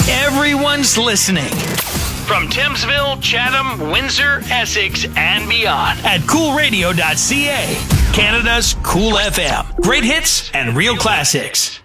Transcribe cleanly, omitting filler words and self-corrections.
Everyone's listening. From Thamesville, Chatham, Windsor, Essex, and beyond at coolradio.ca. Canada's Cool FM. Great hits and real classics.